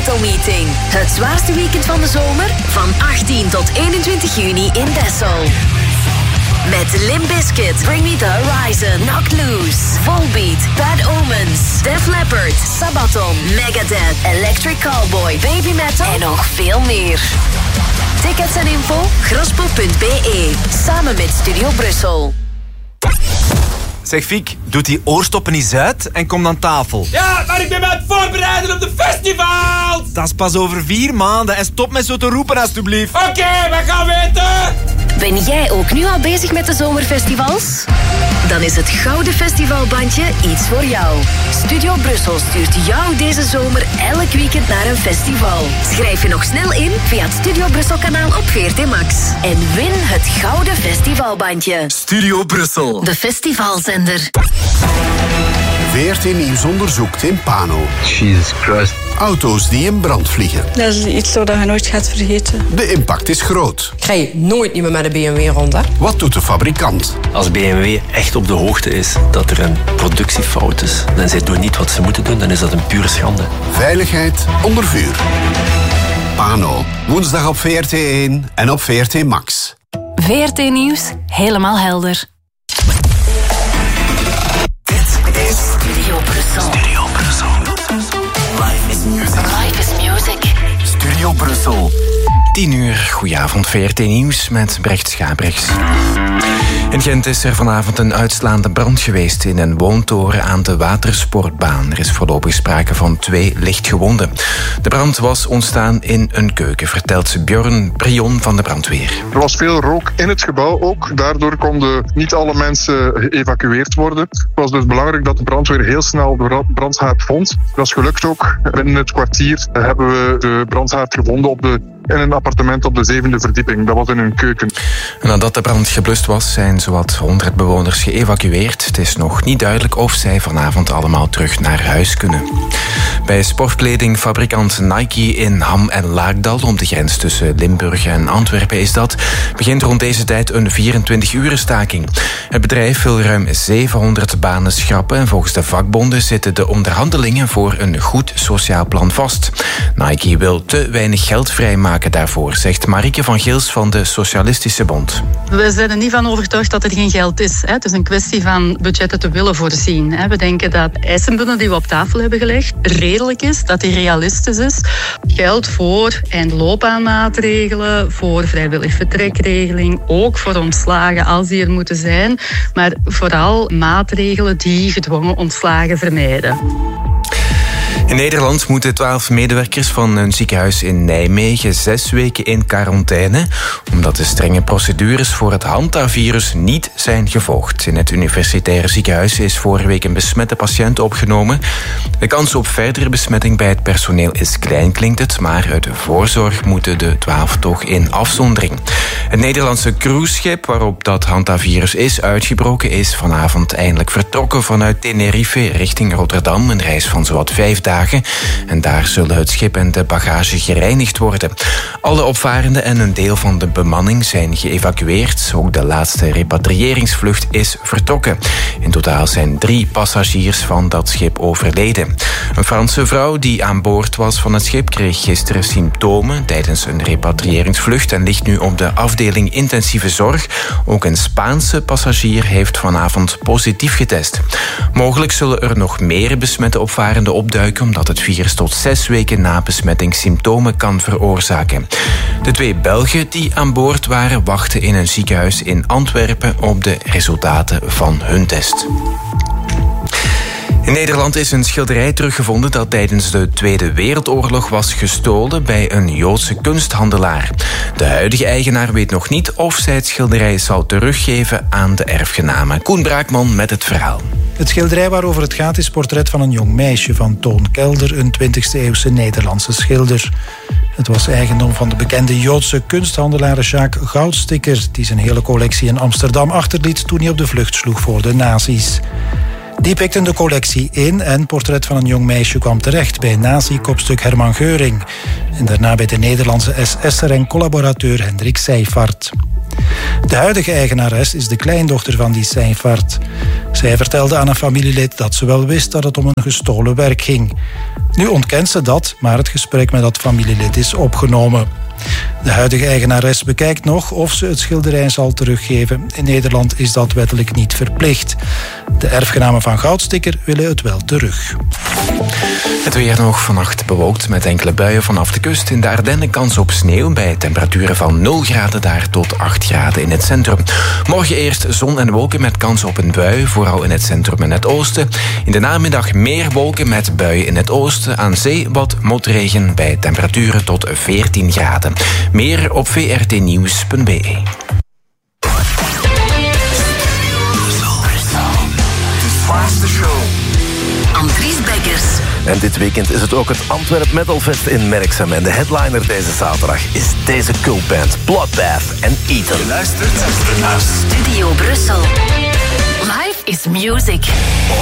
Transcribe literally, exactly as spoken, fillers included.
Metal Meeting. Het zwaarste weekend van de zomer van achttien tot eenentwintig juni in Dessel. Met Limp Bizkit, Bring Me The Horizon, Knocked Loose, Volbeat, Bad Omens, Def Leppard, Sabaton, Megadeth, Electric Callboy, Baby Metal en nog veel meer. Tickets en info, grospo punt b e. Samen met Studio Brussel. Zeg Fiek, doe die oorstoppen eens uit en kom aan tafel. Ja, maar ik ben me aan het voorbereiden op de festivals! Dat is pas over vier maanden en stop met zo te roepen alstublieft. Oké, okay, we gaan weten! Ben jij ook nu al bezig met de zomerfestivals? Dan is het Gouden Festivalbandje iets voor jou. Studio Brussel stuurt jou deze zomer elk weekend naar een festival. Schrijf je nog snel in via het Studio Brussel kanaal op V R T Max. En win het Gouden Festivalbandje. Studio Brussel. De festivalzender. V R T Nieuws onderzoekt in Pano. Jesus Christ. Auto's die in brand vliegen. Dat is iets dat je nooit gaat vergeten. De impact is groot. Ik rij nooit niet meer met een B M W rond, hè? Wat doet de fabrikant? Als B M W echt op de hoogte is dat er een productiefout is en zij doen niet wat ze moeten doen, dan is dat een pure schande. Veiligheid onder vuur. Pano. Woensdag op V R T één en op V R T Max. V R T Nieuws, helemaal helder. Studio Brussel. Studio Brussel. Life is music. Life is music. Studio Brussel. tien uur, goedenavond, V R T Nieuws met Brecht Schabrechts. In Gent is er vanavond een uitslaande brand geweest in een woontoren aan de watersportbaan. Er is voorlopig sprake van twee lichtgewonden. De brand was ontstaan in een keuken, vertelt Björn Brion van de brandweer. Er was veel rook in het gebouw ook. Daardoor konden niet alle mensen geëvacueerd worden. Het was dus belangrijk dat de brandweer heel snel de brandhaard vond. Dat is gelukt ook. Binnen het kwartier hebben we de brandhaard gevonden op de in een appartement op de zevende verdieping. Dat was in een keuken. En nadat de brand geblust was, zijn zowat honderd bewoners geëvacueerd. Het is nog niet duidelijk of zij vanavond allemaal terug naar huis kunnen. Bij sportkledingfabrikant Nike in Ham en Laakdal, om de grens tussen Limburg en Antwerpen is dat, begint rond deze tijd een vierentwintig-uren staking. Het bedrijf wil ruim zevenhonderd banen schrappen en volgens de vakbonden zitten de onderhandelingen voor een goed sociaal plan vast. Nike wil te weinig geld vrijmaken daarvoor, zegt Marieke van Geels van de Socialistische Bond. We zijn er niet van overtuigd dat er geen geld is. Het is een kwestie van budgetten te willen voorzien. We denken dat eisenbunten die we op tafel hebben gelegd redelijk is, dat die realistisch is. Geld voor eindloopbaanmaatregelen, voor vrijwillig vertrekregeling, ook voor ontslagen als die er moeten zijn, maar vooral maatregelen die gedwongen ontslagen vermijden. In Nederland moeten twaalf medewerkers van een ziekenhuis in Nijmegen zes weken in quarantaine, omdat de strenge procedures voor het hantavirus niet zijn gevolgd. In het universitaire ziekenhuis is vorige week een besmette patiënt opgenomen. De kans op verdere besmetting bij het personeel is klein, klinkt het, maar uit voorzorg moeten de twaalf toch in afzondering. Het Nederlandse cruiseschip waarop dat hantavirus is uitgebroken is vanavond eindelijk vertrokken vanuit Tenerife richting Rotterdam, een reis van zowat vijf dagen. En daar zullen het schip en de bagage gereinigd worden. Alle opvarenden en een deel van de bemanning zijn geëvacueerd. Ook de laatste repatriëringsvlucht is vertrokken. In totaal zijn drie passagiers van dat schip overleden. Een Franse vrouw die aan boord was van het schip kreeg gisteren symptomen tijdens een repatriëringsvlucht en ligt nu op de afdeling intensieve zorg. Ook een Spaanse passagier heeft vanavond positief getest. Mogelijk zullen er nog meer besmette opvarenden opduiken, omdat het virus tot zes weken na besmetting symptomen kan veroorzaken. De twee Belgen die aan boord waren wachten in een ziekenhuis in Antwerpen op de resultaten van hun test. In Nederland is een schilderij teruggevonden dat tijdens de Tweede Wereldoorlog was gestolen bij een Joodse kunsthandelaar. De huidige eigenaar weet nog niet of zij het schilderij zal teruggeven aan de erfgenamen. Koen Braakman met het verhaal. Het schilderij waarover het gaat is portret van een jong meisje van Toon Kelder, een twintigste eeuwse Nederlandse schilder. Het was eigendom van de bekende Joodse kunsthandelaar Jacques Goudsticker, die zijn hele collectie in Amsterdam achterliet toen hij op de vlucht sloeg voor de nazi's. Die pikten de collectie in en portret van een jong meisje kwam terecht bij nazi-kopstuk Herman Geuring. En daarna bij de Nederlandse S S'er en collaborateur Hendrik Seyfarth. De huidige eigenares is de kleindochter van die Seinfart. Zij vertelde aan een familielid dat ze wel wist dat het om een gestolen werk ging. Nu ontkent ze dat, maar het gesprek met dat familielid is opgenomen. De huidige eigenares bekijkt nog of ze het schilderij zal teruggeven. In Nederland is dat wettelijk niet verplicht. De erfgenamen van Goudsticker willen het wel terug. Het weer nog vannacht bewolkt met enkele buien vanaf de kust. In de Ardennen kans op sneeuw bij temperaturen van nul graden daar tot acht graden in het centrum. Morgen eerst zon en wolken met kans op een bui, vooral in het centrum en het oosten. In de namiddag meer wolken met buien in het oosten. Aan zee wat motregen bij temperaturen tot veertien graden. Meer op v r t nieuws punt b e. Andries Beckers. En dit weekend is het ook het Antwerp Metal Fest in Merksem. En de headliner deze zaterdag is deze cultband Bloodbath en Eaton. Je luistert naar Studio Brussel. Life is music.